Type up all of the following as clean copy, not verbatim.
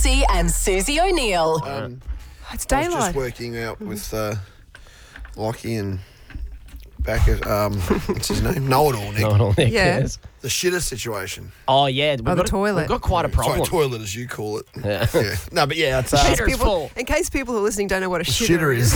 Lutzi and Susie O'Neill. It's I was just daylight. working out with Lockie and Backer. What's his name? Know-it-all, Nick. Know-it-all, Nick. Yeah. Yes. The shitter situation. Oh, yeah. The toilet. We've got quite a problem. Sorry, toilet as you call it. Yeah. Yeah. No, but yeah, it's Shitter's full. In case people who are listening don't know what a shitter shitter is.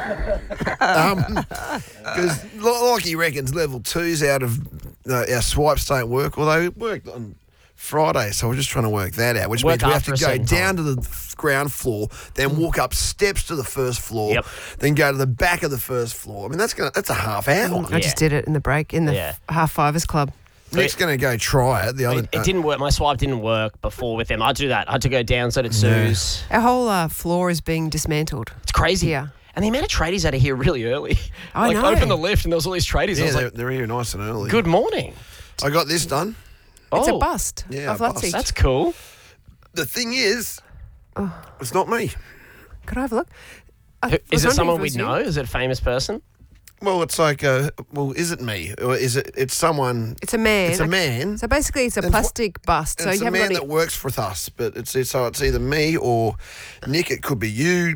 Because Lockie reckons level 2's out of our swipes don't work. Well, they worked on Friday, so we're just trying to work that out, which Work means we have after to a go certain down to the ground floor, then walk up steps to the first floor, Yep. then go to the back of the first floor. I mean, that's a half hour. I just did it in the break in the Yeah. half fivers club. Nick's going to go try it. The other It didn't work. My swipe didn't work before with them. I had to do that. I had to go down so did Sue's. Our whole floor is being dismantled. It's crazy. Yeah. And the amount of tradies out of here really early. I know. Open the lift and there was all these tradies. I Yeah, was like, they're here nice and early. good morning. I got this done. It's Oh, a bust Yeah, of a bust. Lutzi. That's cool. The thing is, Oh. it's not me. Could I have a look? Is it someone we we'd know? Is it a famous person? Well, it's like, is it me? Or is it? It's someone. It's a man. It's a man. So basically, it's a And plastic bust. So it's you a haven't man got that any. works for us, but it's either me or Nick. It could be you.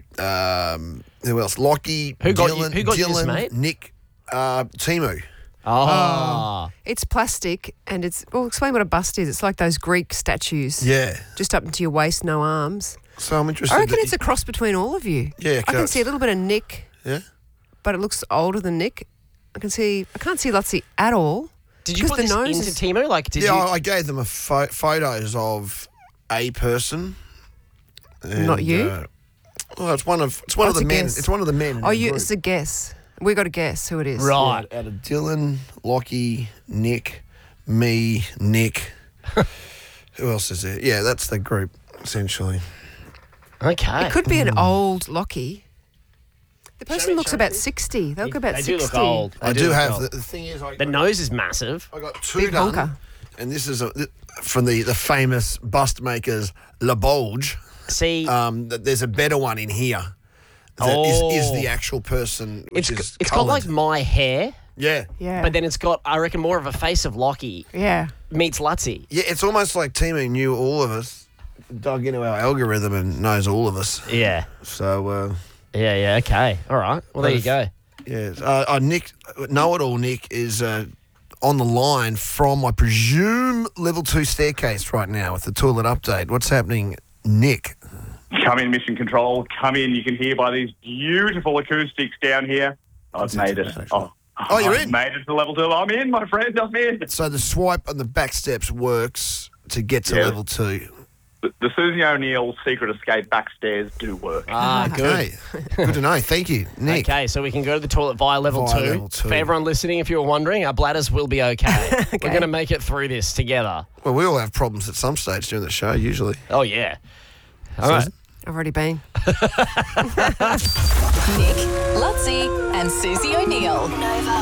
Who else? Lockie. Who got you- Dylan, who got you this, Dylan, mate? Nick. Timu. Oh. It's plastic, and it's. Well, explain what a bust is. It's like those Greek statues. Yeah. Just up into your waist, no arms. So I'm interested. I reckon that it's a cross between all of you. Yeah, I can see a little bit of Nick, Yeah. but it looks older than Nick. I can't see Lutzi at all. Did you Because put the this nose into is- Timo? Like, did Yeah, you? I gave them photos of a person. Not and, you? Well, it's one of It's the a men. guess. It's one of the men. in Oh, the you. group. It's a guess. We got to guess who it is. Right. Out of Dylan, Lockie, Nick, me, Nick. Who else is there? Yeah, that's the group essentially. Okay. It could be an old Lockie. The person me- looks show about me. 60. They look about They 60. do look old. I They do look have old. the thing is The nose is massive. I got two Big done, honker. and this is from the famous bust makers La Bulge. See, There's a better one in here. That is the actual person. Which is it's got like coloured. my hair, yeah. Yeah. but then it's got, I reckon, more of a face of Lockie Yeah. meets Lutzi. Yeah, it's almost like Timo knew all of us, dug into our algorithm and knows all of us. Yeah. So, Yeah, okay. All right. Well, there you go. yeah. Nick, Know-it-all Nick is on the line from, I presume, level 2 staircase right now with the toilet update. What's happening, Nick? Come in, Mission Control. Come in. You can hear by these beautiful acoustics down here. I've made it. Oh, you're I've in? made it to level 2. I'm in, my friend. I'm in. So the swipe on the back steps works to get to Yeah. level 2. The Susie O'Neill secret escape backstairs do work. Ah, good. Okay. Good to know. Thank you, Nick. Okay, so we can go to the toilet via level Via 2. level 2. For everyone listening, if you were wondering, our bladders will be okay. We're going to make it through this together. Well, we all have problems at some stage during the show, usually. Oh, yeah. All right. I've already been. Nick, Lutzi and Susie O'Neill. Nova.